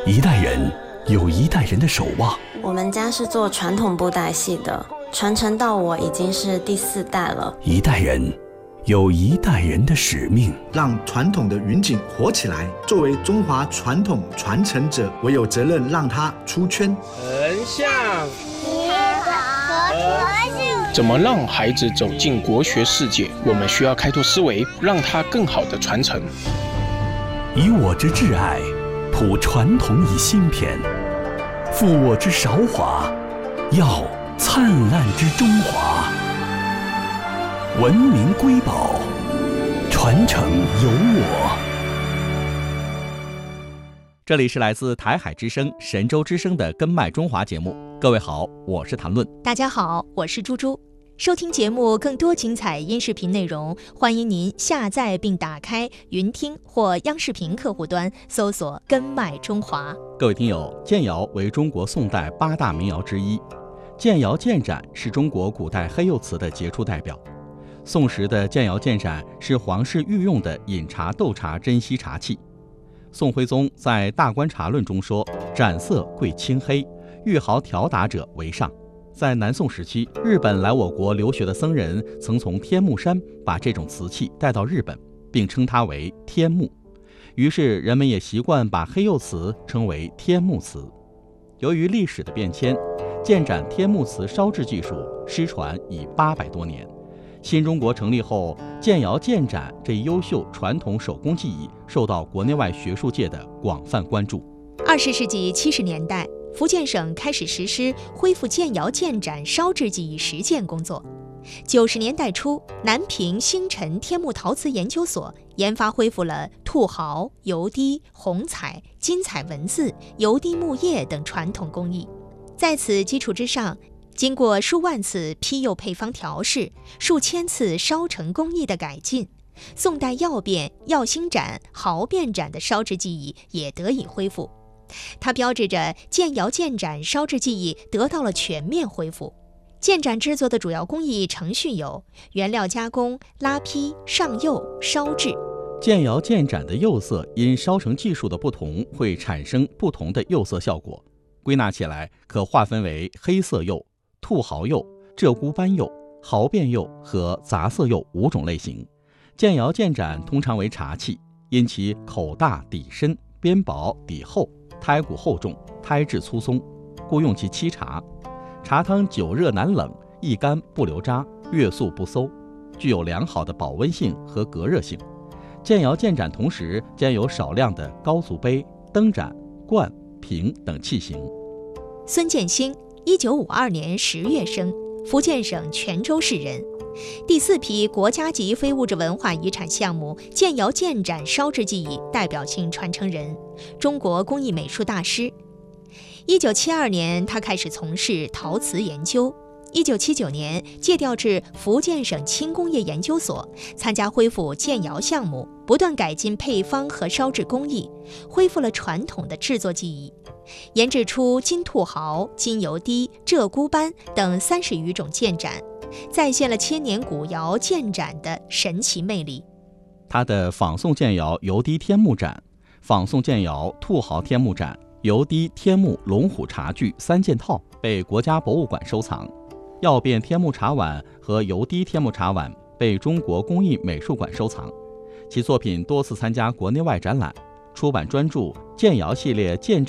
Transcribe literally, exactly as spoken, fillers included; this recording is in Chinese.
一代人有一代人的守望。 我们家是做传统布袋戏的，传承到我已经是第四代了。 一代人有一代人的使命， 让传统的云锦活起来。作为中华传统传承者，我有责任让它出圈。 横向结合和性， 怎么让孩子走进国学世界？我们需要开拓思维，让他更好的传承。 以我之挚爱，谱传统以新篇，负我之韶华，耀灿烂之中华。文明瑰宝，传承有我。这里是来自台海之声、神州之声的根脉中华节目。各位好，我是谭论。 大家好，我是猪猪。收听节目更多精彩音视频内容，欢迎您下载并打开云听或央视频客户端，搜索根脉中华。 各位听友，建窑为中国宋代八大名窑之一，建窑建盏是中国古代黑釉瓷的杰出代表。宋时的建窑建盏是皇室御用的饮茶斗茶珍稀茶器。宋徽宗在《大观察论》中说：“盏色贵青黑，玉毫调打者为上。”在南宋时期，日本来我国留学的僧人曾从天目山把这种瓷器带到日本，并称它为天目。于是人们也习惯把黑釉瓷称为天目瓷。由于历史的变迁，建盏天目瓷烧制技术失传已八百多年。新中国成立后，建窑建盏这一优秀传统手工技艺受到国内外学术界的广泛关注。 二十世纪七十年代，福建省开始实施恢复建窑建盏烧制技艺实践工作。九十年代初，南平星辰天目陶瓷研究所研发恢复了兔毫、油滴、红彩、金彩文字、油滴木叶等传统工艺。在此基础之上，经过数万次批釉配方调试、数千次烧成工艺的改进，宋代曜变、曜星盏、毫变盏的烧制技艺也得以恢复。它标志着建窑建盏烧制技艺得到了全面恢复。建盏制作的主要工艺程序有原料加工、拉坯、上釉、烧制。 建窑建盏的釉色因烧成技术的不同，会产生不同的釉色效果。归纳起来，可划分为黑色釉、兔毫釉、鹧鸪斑釉、毫变釉和杂色釉五种类型。建窑建盏通常为茶器，因其口大底深、边薄底厚、胎骨厚重、胎质粗松，故用其沏茶。茶汤久热难冷，易干不留渣，越速不馊，具有良好的保温性和隔热性。建窑建盏同时兼有少量的高足杯、灯盏、罐、瓶等器型。 孙建兴，一九五二年十月生，福建省泉州市人。第四批国家级非物质文化遗产项目建窑建盏烧制技艺代表性传承人，中国工艺美术大师。一九七二年，他开始从事陶瓷研究。一九七九年，借调至福建省轻工业研究所，参加恢复建窑项目，不断改进配方和烧制工艺，恢复了传统的制作技艺，研制出金兔毫、金油滴、鹧鸪斑等三十余种建盏，再现了千年古窑建盏的神奇魅力。 他的仿宋建窑油滴天目盏、仿宋建窑兔毫天目盏、油滴天目龙虎茶具三件套被国家博物馆收藏。曜变天目茶碗和油滴天目茶碗被中国工艺美术馆收藏。其作品多次参加国内外展览，出版专著《建窑系列建盏